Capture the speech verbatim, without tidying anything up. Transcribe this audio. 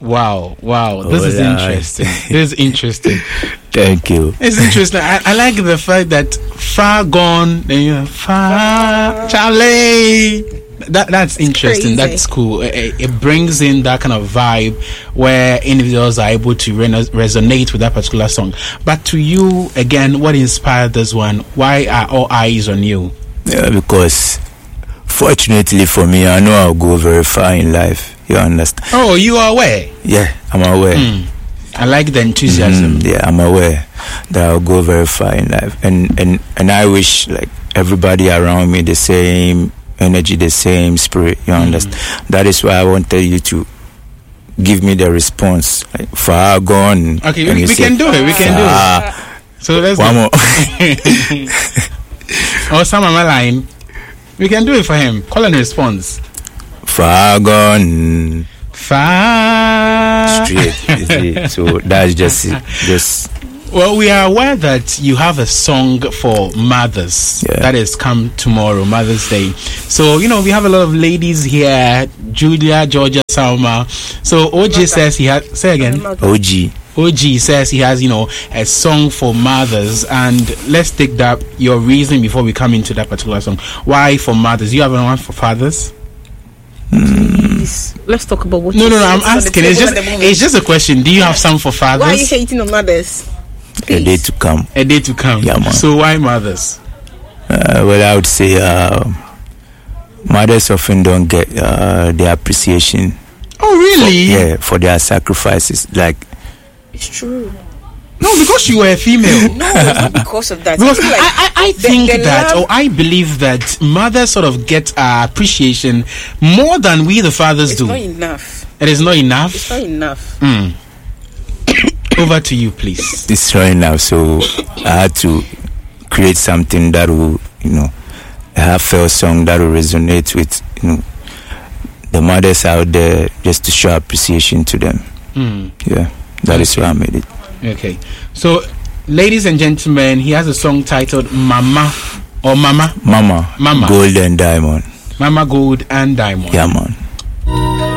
Wow, wow. Oh, this is yeah. interesting. This is interesting. Thank you. It's interesting. I, I like the fact that far gone, then you know, far Charlie. That that's interesting. crazy. That's cool. It, it brings in that kind of vibe where individuals are able to re- resonate with that particular song. But to you, again, what inspired this one? Why are all eyes on you? Yeah, because fortunately for me, I know I'll go very far in life. You understand? Oh, you are aware? Yeah, I'm aware. Mm. I like the enthusiasm. Mm, yeah, I'm aware that I'll go very far in life, and and and I wish like everybody around me the same energy, the same spirit. You understand? Mm. That is why I wanted you to give me the response. Like, far gone. Okay, we, we say, can do it. We can do it. So let's one do more. Or some on my line. We can do it for him. Call and response. Far gone. Far. Straight. You see? So that's just it. Just. Well, we are aware that you have a song for mothers Yeah. that is come tomorrow, Mother's Day. So, you know, we have a lot of ladies here, Julia, Georgia, Salma. So, O G says he has, say again. O G. O G says he has, you know, a song for mothers. And let's take that, your reason before we come into that particular song. Why for mothers? You have one for fathers? Please, let's talk about what. No, you no, no, said I'm on the asking. table It's just, at the moment. it's just a question. Do you have some for fathers? Why are you hating on mothers? A day to come. A day to come. Yeah, man. So why mothers? Uh, well, I would say uh, mothers often don't get uh, their appreciation. Oh, really? For, yeah, for their sacrifices. Like, It's true. No, because you were a female. No, it's not because of that. Because I feel like I, I, I the- think the that, love- or I believe that mothers sort of get uh, appreciation more than we the fathers it's do. not enough. It is not enough. It's not enough. Mm. Over to you, please. it's right now, so I had to create something that will, you know, a heartfelt song that will resonate with, you know, the mothers out there, just to show appreciation to them. Mm. Yeah, that is why I made it. Okay. So, ladies and gentlemen, he has a song titled Mama or Mama. Mama, Mama. Gold and Diamond. Mama Gold and Diamond. Yeah, man.